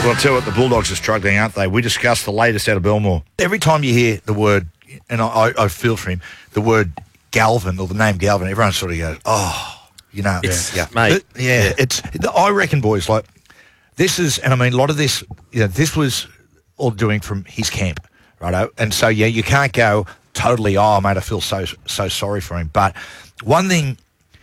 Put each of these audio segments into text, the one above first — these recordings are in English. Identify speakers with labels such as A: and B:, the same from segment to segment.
A: Well, I'll tell you what, the Bulldogs are struggling, aren't they? We discussed the latest out of Belmore. Every time you hear the word, and I feel for him, the word Galvin or the name Galvin, everyone sort of goes, oh, you know.
B: Mate.
A: It's. I reckon, boys, like, this is, and I mean, a lot of this, you know, this was all doing from his camp, righto? And so, yeah, you can't go totally, oh, mate, I feel so sorry for him. But one thing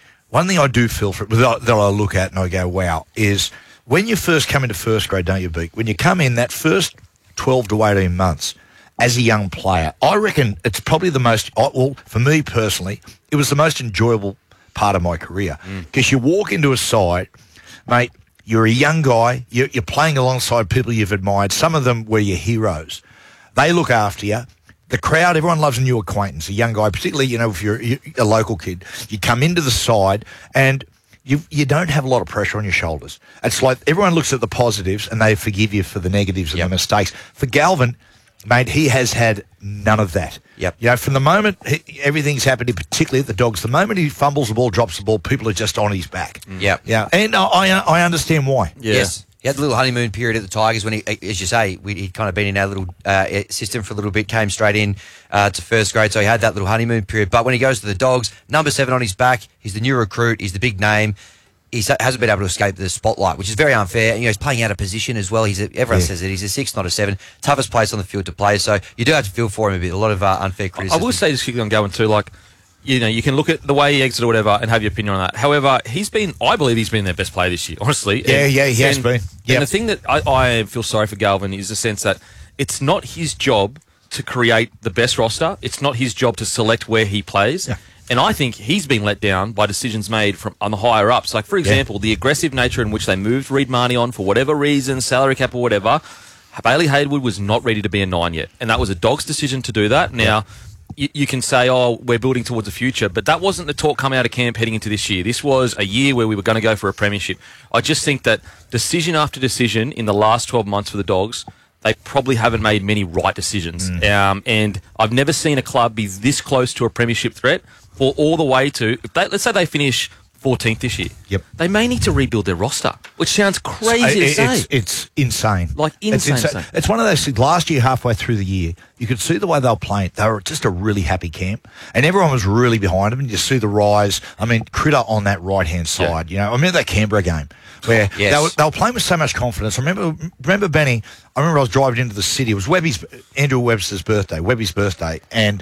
A: I do feel for that I look at and I go, wow, is when you first come into first grade, don't you, Beak? When you come in that first 12 to 18 months as a young player, I reckon it's probably the most, well, for me personally, it was the most enjoyable part of my career. Because you walk into a side, mate, you're a young guy, you're playing alongside people you've admired. Some of them were your heroes. They look after you. The crowd, everyone loves a new acquaintance, a young guy, particularly, you know, if you're a local kid. You come into the side and you don't have a lot of pressure on your shoulders. It's like everyone looks at the positives and they forgive you for the negatives and the mistakes. For Galvin, mate, he has had none of that.
B: Yep.
A: You know, from the moment everything's happening, particularly at the Dogs, the moment he fumbles the ball, drops the ball, people are just on his back.
B: Yep.
A: Yeah. And I understand why.
C: Yeah.
B: Yes. He had the little honeymoon period at the Tigers when he, as you say, he'd kind of been in our little system for a little bit, came straight in to first grade, so he had that little honeymoon period. But when he goes to the Dogs, number 7 on his back, he's the new recruit, he's the big name. He hasn't been able to escape the spotlight, which is very unfair. And, you know, he's playing out of position as well. Everyone says that he's a 6, not a 7. Toughest place on the field to play. So you do have to feel for him a bit. A lot of unfair criticism.
C: I will say, just quickly on going too, like, you know, you can look at the way he exited or whatever and have your opinion on that. However, I believe he's been their best player this year, honestly.
A: He has been.
C: And the thing that I feel sorry for Galvin is the sense that it's not his job to create the best roster. It's not his job to select where he plays. Yeah. And I think he's been let down by decisions made from on the higher ups. Like, for example, the aggressive nature in which they moved Reid Marnie on for whatever reason, salary cap or whatever. Bailey Haywood was not ready to be a 9 yet. And that was a Dogs decision to do that. Now, you can say, oh, we're building towards the future, but that wasn't the talk coming out of camp heading into this year. This was a year where we were going to go for a premiership. I just think that decision after decision in the last 12 months for the Dogs, they probably haven't made many right decisions. And I've never seen a club be this close to a premiership threat or all the way to, let's say they finish 14th this year.
A: Yep.
C: They may need to rebuild their roster, which sounds crazy to say.
A: It's insane.
C: Like, insane.
A: It's one of those things. Last year, halfway through the year, you could see the way they were playing. They were just a really happy camp, and everyone was really behind them. And you see the rise. I mean, Critter on that right-hand side. You know, I remember that Canberra game where they were playing with so much confidence. I remember Benny. I remember I was driving into the city. It was Andrew Webster's birthday, Webby's birthday, and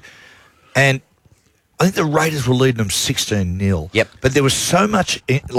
A: I think the Raiders were leading them 16-0.
B: Yep.
A: But there was so much,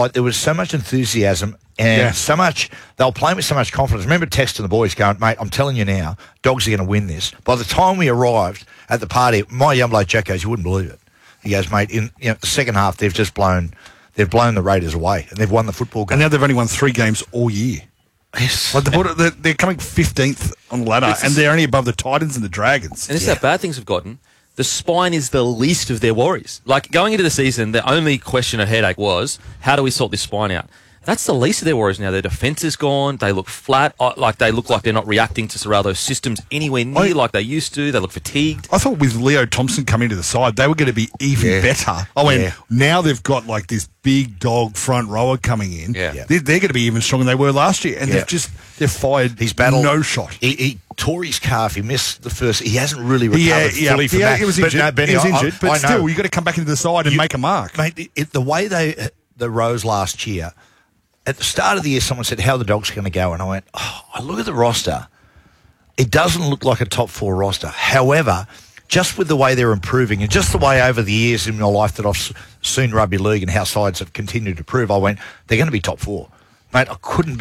A: enthusiasm and so much, they were playing with so much confidence. I remember texting the boys going, mate, I'm telling you now, Dogs are going to win this. By the time we arrived at the party, my young bloke Jack goes, you wouldn't believe it. He goes, mate, in the second half, they've blown the Raiders away and they've won the football game.
D: And now they've only won 3 games all year.
A: Yes.
D: Like they're coming 15th on the ladder, and they're only above the Titans and the Dragons.
C: And this is how bad things have gotten. The spine is the least of their worries. Like, going into the season, the only question at headache was, how do we sort this spine out? That's the least of their worries now. Their defence is gone. They look flat. Like, they look like they're not reacting to Serraldo's systems anywhere near like they used to. They look fatigued.
D: I thought with Leo Thompson coming to the side, they were going to be even better. Now they've got like this big dog front rower coming in.
B: Yeah.
D: They're going to be even stronger than they were last year. And they've fired
A: his battle.
D: No shot.
A: He tore his calf. He missed the first. He hasn't really recovered fully from that.
D: He was injured.
A: Benny,
D: he was injured. But
A: I
D: still, you've got to come back into the side and make a mark.
A: Mate, the way they rose last year, at the start of the year, someone said, how are the Dogs going to go? And I went, I look at the roster. It doesn't look like a top 4 roster. However, just with the way they're improving and just the way over the years in my life that I've seen rugby league and how sides have continued to prove, I went, they're going to be top 4. Mate, I couldn't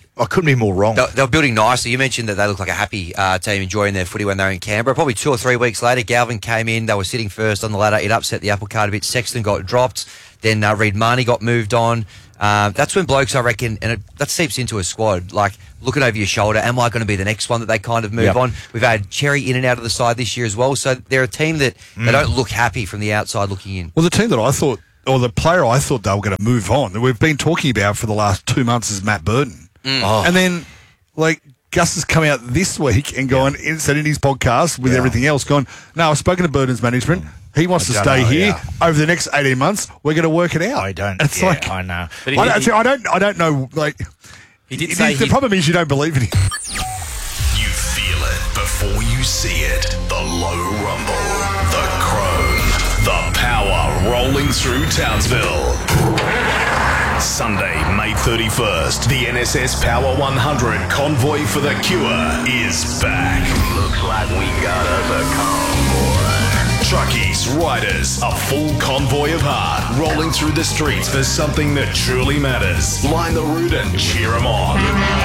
A: be more wrong.
B: They're building nicely. You mentioned that they look like a happy team enjoying their footy when they were in Canberra. Probably 2 or 3 weeks later, Galvin came in. They were sitting first on the ladder. It upset the apple cart a bit. Sexton got dropped. Then Reid Marnie got moved on. That's when blokes, I reckon, and that seeps into a squad, like looking over your shoulder, am I going to be the next one that they kind of move on? We've had Cherry in and out of the side this year as well, so they're a team that they don't look happy from the outside looking in.
D: Well, the team that I thought, or the player I thought they were going to move on, that we've been talking about for the last 2 months is Matt Burton. And then, like, Gus has come out this week and gone, said in his podcast with everything else, gone, no, I've spoken to Burton's management. He wants to stay here over the next 18 months. We're going to work it out.
A: I don't.
D: It's
A: I know.
D: I don't know. Like,
C: He did say
D: The problem is you don't believe in him.
E: You feel it before you see it. The low rumble, the crone, the power rolling through Townsville. Sunday, May 31st, the NSS Power 100 Convoy for the Cure is back. Looks like we got us a convoy. Truckies, riders, a full convoy of heart rolling through the streets for something that truly matters. Line the route and cheer them on.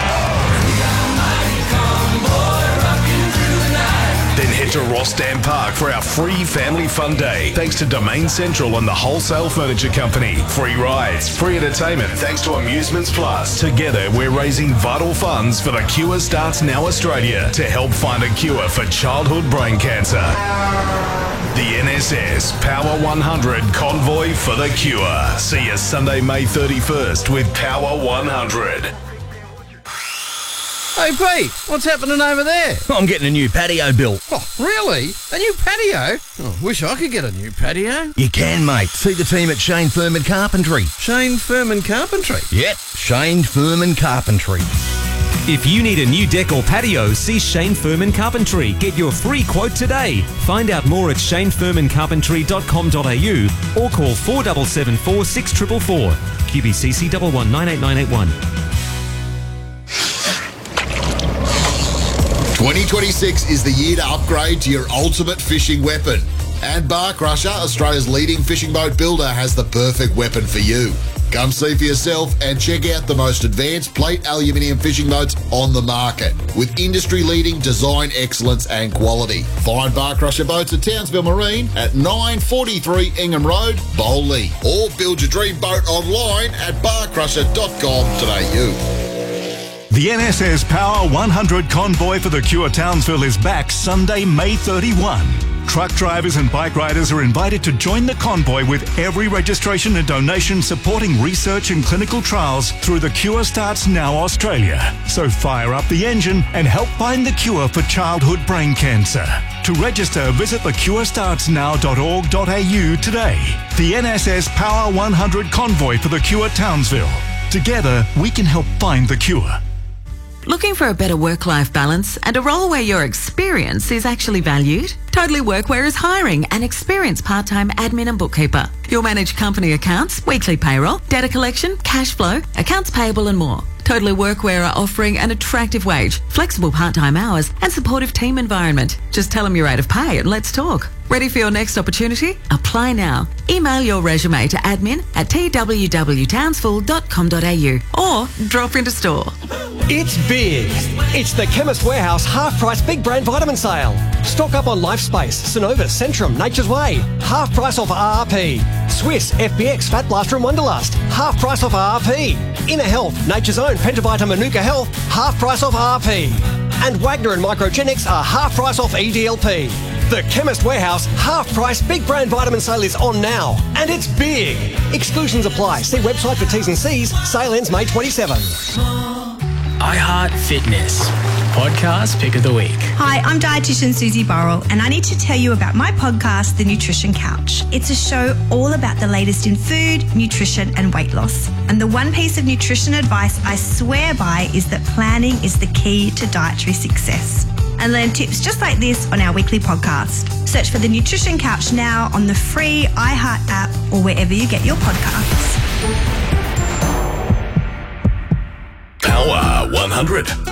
E: Then head to Rossdam Park for our free family fun day, thanks to Domain Central and the Wholesale Furniture Company. Free rides, free entertainment, thanks to Amusements Plus. Together, we're raising vital funds for The Cure Starts Now Australia to help find a cure for childhood brain cancer. The NSS Power 100 Convoy for the Cure. See you Sunday, May 31st with Power 100.
F: Hey Pete, what's happening over there?
G: I'm getting a new patio built.
F: Oh, really? A new patio? Oh, wish I could get a new patio.
G: You can, mate. See the team at Shane Furman Carpentry.
F: Shane Furman Carpentry?
G: Yep, Shane Furman Carpentry.
H: If you need a new deck or patio, see Shane Furman Carpentry. Get your free quote today. Find out more at shanefurmancarpentry.com.au or call 4774 6444. QBCC 119881.
I: 2026 is the year to upgrade to your ultimate fishing weapon. And Bar Crusher, Australia's leading fishing boat builder, has the perfect weapon for you. Come see for yourself and check out the most advanced plate aluminium fishing boats on the market with industry-leading design excellence and quality. Find Bar Crusher boats at Townsville Marine at 943 Ingham Road, Bowley, or build your dream boat online at barcrusher.com.au.
J: The NSS Power 100 Convoy for the Cure Townsville is back Sunday, May 31. Truck drivers and bike riders are invited to join the convoy with every registration and donation supporting research and clinical trials through the Cure Starts Now Australia. So fire up the engine and help find the cure for childhood brain cancer. To register, visit thecurestartsnow.org.au today. The NSS Power 100 Convoy for the Cure Townsville. Together, we can help find the cure.
K: Looking for a better work-life balance and a role where your experience is actually valued? Totally Workwear is hiring an experienced part-time admin and bookkeeper. You'll manage company accounts, weekly payroll, data collection, cash flow, accounts payable and more. Totally Workwear are offering an attractive wage, flexible part-time hours and supportive team environment. Just tell them your rate of pay and let's talk. Ready for your next opportunity? Apply now. Email your resume to admin@twwtownsville.com.au or drop into store.
L: It's big. It's the Chemist Warehouse half-price big brand vitamin sale. Stock up on LifeSpace, Synovus, Centrum, Nature's Way. Half price off RRP. Swiss, FBX, Fat Blaster and Wonderlust. Half price off RRP. Inner Health, Nature's Own, Pentavita, Manuka Health. Half price off RRP. And Wagner and Microgenics are half price off EDLP. The Chemist Warehouse half-price big brand vitamin sale is on now. And it's big. Exclusions apply. See website for T's and C's. Sale ends May 27.
M: iHeart Fitness. Podcast Pick of the Week.
N: Hi, I'm dietitian Susie Burrell and I need to tell you about my podcast, The Nutrition Couch. It's a show all about the latest in food, nutrition and weight loss. And the one piece of nutrition advice I swear by is that planning is the key to dietary success. And learn tips just like this on our weekly podcast. Search for The Nutrition Couch now on the free iHeart app or wherever you get your podcasts.
E: Power 100.